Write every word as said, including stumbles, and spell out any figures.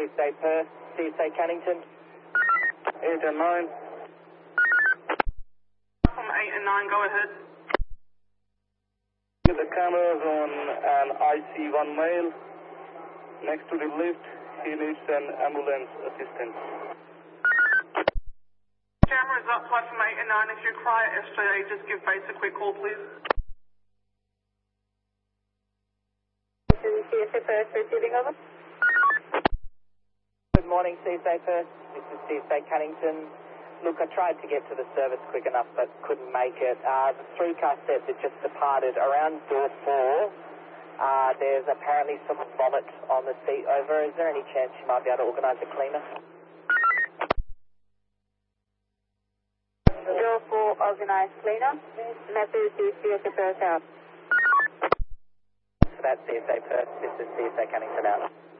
C S A Perth, C S A Cannington. eight and nine. From eight and nine, go ahead. The cameras on an I C one male next to the lift. He needs an ambulance assistance. Cameras up, flight from eight and nine. If you require S J A, just give base a quick call, please. This is C S A Perth receiving over. Good morning, C S A Perth. This is C S A Cannington. Look, I tried to get to the service quick enough but couldn't make it. Uh, the three-car set that just departed around door four. Uh, there's apparently some vomit on the seat over. Is there any chance you might be able to organise a cleaner? Door four organised cleaner. Message is C S A Perth out. So that's C S A Perth. This is C S A Cannington out.